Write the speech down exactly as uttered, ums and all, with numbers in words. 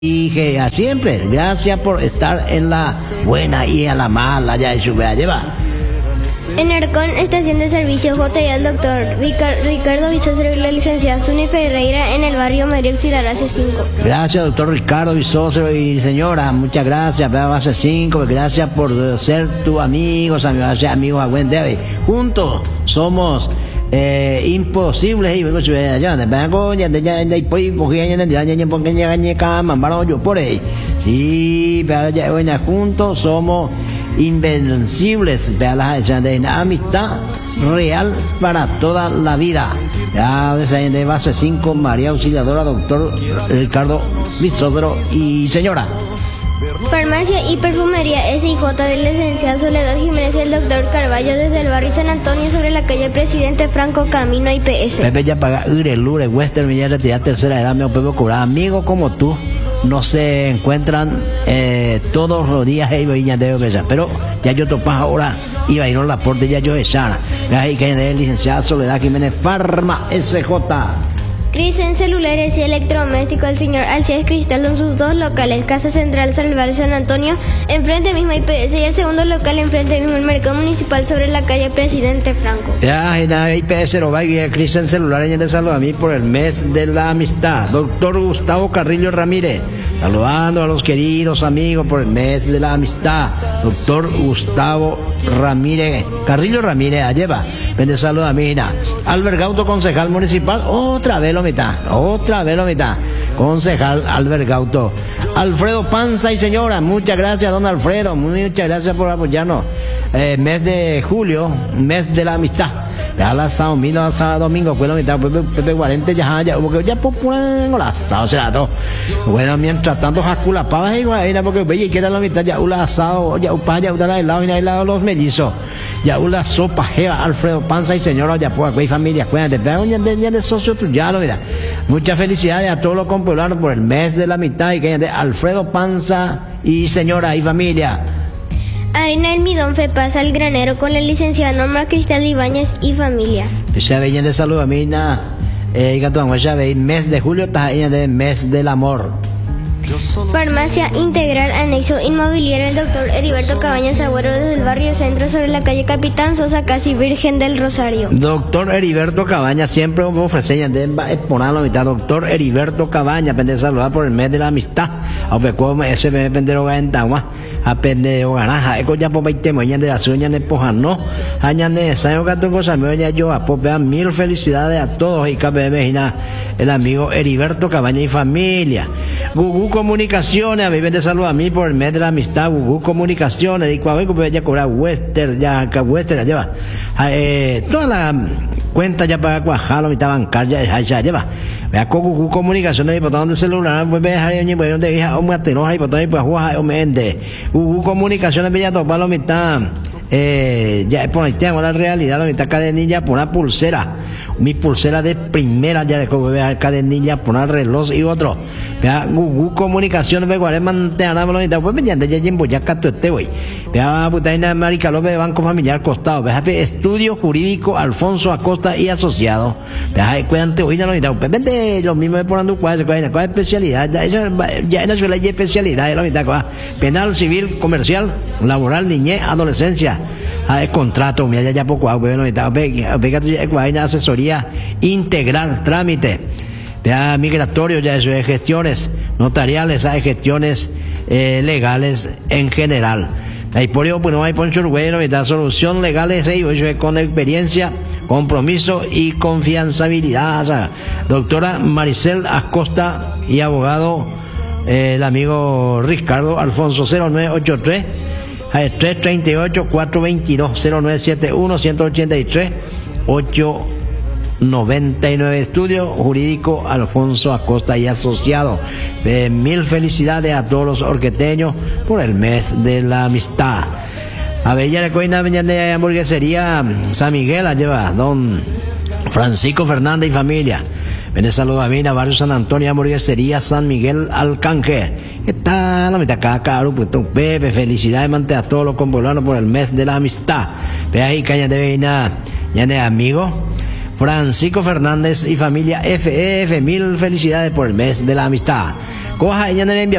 dije a siempre, gracias por estar en la buena y en la mala, ya eso me lleva. En Arcón, estación de servicio J y al doctor Ricardo Bisócero y la licenciada Zuni Ferreira en el barrio María Auxiliar base cinco. Gracias, doctor Ricardo Bisócero y señora, muchas gracias, base cinco, gracias por ser tu amigos, amigos, amigos a buen debe. Juntos somos eh, imposibles y vengo ya ya vengo ya ya ya pues cogía ya ya ya porque ya ya cama maro yo por ahí. Sí, pero ya bueno, juntos somos invencibles, vea la de amistad real para toda la vida. Ya de base cinco, María Auxiliadora, doctor Ricardo Bisócero y señora. Farmacia y perfumería S I J de la licenciada Soledad Jiménez y el doctor Carballo desde el barrio San Antonio sobre la calle Presidente Franco camino a I P S. Pepe ya paga Ure, Lure, Western, Villar, de tercera edad, me Pepe cobrar. Amigos como tú no se encuentran eh, todos los días, pero ya yo topas ahora iba a ir a la puerta ya yo echara. Ahí que de licenciada Soledad Jiménez, Farma S J. Cris en celulares y electrodomésticos, el señor Alcides Cristal en sus dos locales, Casa Central Salvar San Antonio, enfrente mismo I P S y el segundo local enfrente mismo el Mercado Municipal sobre la calle Presidente Franco. Ya, en la I P S lo va a guiar Cris en celulares y le saludo a mí por el mes de la amistad. Doctor Gustavo Carrillo Ramírez, saludando a los queridos amigos por el mes de la amistad. Doctor Gustavo Ramírez, Carrillo Ramírez, lleva, vende saludo a mí. Albert Gauto, concejal municipal, otra vez lo mitad, otra vez lo mitad. Concejal Albert Gauto. Alfredo Panza y señora, muchas gracias, don Alfredo, muchas gracias por apoyarnos. Eh, mes de julio, mes de la amistad. Ya la sábado, mil sábado, domingo, pues la mitad, Pepe, Pepe cuarenta, ya, ya, porque ya popular, la sábado será todo. Bueno, mientras tanto, Jacula, pavas igual, era porque, ve, y queda la mitad, ya, una asado, ya, upa, ya, una helado, y helado los mellizos. Ya, una sopa, jeva, Alfredo Panza y señora, ya, pues, hay familia, cuídate, vean, ya, ya, de socio tuyo, ya, lo mira. Muchas felicidades a todos los compulanos por el mes de la mitad, y que de Alfredo Panza y señora y familia. Harina Almidón Fepasa al granero con la licenciada Norma Cristal Ibáñez y familia. Ya veían de salud a mí, nada. Eh, ya veían, mes de julio, está de mes del amor. Farmacia Integral Anexo Inmobiliario el doctor Heriberto Cabañas Agüero desde el barrio Centro sobre la calle Capitán Sosa, casi Virgen del Rosario. Doctor Heriberto Cabañas, siempre me ofrece ya de exponer la mitad. Doctor Heriberto Cabañas, pende saludar por el mes de la amistad. Aunque como ese me pende lo en Tagua, a pende o ganaja, eco ya por veinte moñas de la sueña de Pojano, añan de sayo gato cosa me oye yo a pues vean mil felicidades a todos y cabe imagina el amigo Heriberto Cabañas y familia. Gugu Comunicaciones, a mí vende saludo a mí por el mes de la amistad, Gugu Comunicaciones, y cuando voy a cobrar Western, ya acá Western ya lleva, eh, toda la cuenta ya para cuajar, la mitad bancaria ya, ya lleva, vea con Gugu Comunicaciones, y por donde celular, pues ve a ir bueno de hija, o me atenoja, y por donde pues juega, o me ende, Gugu Comunicaciones, me ya topar la mitad. Eh, ya por ahí tengo la realidad, la mitad cadenilla por una pulsera, mi pulsera de primera ya de vea cadenilla por un reloj y otro, vea Gugu Comunicaciones, me guardé mantener la mitad, pues me ya ya ya ya cato este güey, vea putaina Marica López de Banco Familiar Costado, vea Estudio Jurídico Alfonso Acosta y Asociado, vea cuídate hoy la mitad, pues vende lo mismo de por ando cuál cuál cuál especialidad, ya esa ya en la escuela hay especialidad de la mitad, penal, civil, comercial, laboral, niñez, adolescencia. Ah, el contrato, mira ya ya poco hago, bueno, hay una asesoría integral, trámite, ya migratorio, ya eso de gestiones notariales, hay gestiones eh, legales en general. Ahí por ello, pues no hay poncho bueno, da solución legales, eh, con experiencia, compromiso y confianzabilidad. O sea, doctora Maricel Acosta y abogado, eh, el amigo Ricardo Alfonso cero nueve ocho tres tres tres ocho, cuatro dos dos, cero nueve siete uno, uno ocho tres, ocho nueve nueve. Estudio Jurídico Alfonso Acosta y Asociado. Eh, mil felicidades a todos los orqueteños por el mes de la amistad. A Bella de Coina, de hamburguesería San Miguel, la lleva don Francisco Fernández y familia. Ven saludo a mí, a barrio San Antonio, hamburguesería San Miguel Alcángel. ¿Qué tal? La mitad acá, caro, pues Pepe, felicidades, mante a todos los compolanos por el mes de la amistad. Ve ahí, caña de veina, ya de amigo. Francisco Fernández y familia F F, mil felicidades por el mes de la amistad. Coja ella en el envía